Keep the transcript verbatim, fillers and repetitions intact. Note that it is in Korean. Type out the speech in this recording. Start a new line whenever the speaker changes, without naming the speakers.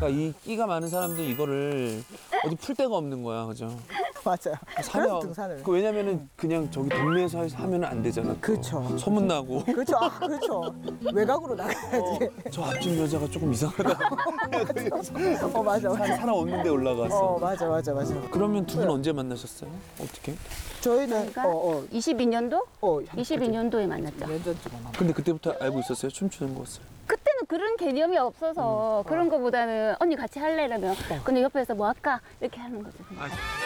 그러니까 이 끼가 많은 사람들 이거를 어디 풀 데가 없는 거야, 그죠?
맞아요. 그래서 등산을.
그 왜냐면은 그냥 저기 동네에서 하면 안 되잖아. 또.
그렇죠.
소문 나고.
그렇죠. 아, 그렇죠. 외곽으로 나가야지.
저 앞집 여자가 조금 이상하다.
어, 맞아,
산
맞아.
사람 없는데 올라갔어.
어, 맞아, 맞아, 맞아.
그러면 두 분 언제 만나셨어요? 어떻게?
저희는,
저희가
어, 어,
이십이 년도?
어,
이십이 년도에 만났죠.
몇 년쯤 만나.
근데 그때부터 알고 있었어요? 춤추는 것을?
그때는 그런 개념이 없어서 그런 거보다는 언니 같이 할래 이러면 근데 옆에서 뭐 할까? 이렇게 하는 거죠. 그냥.
아,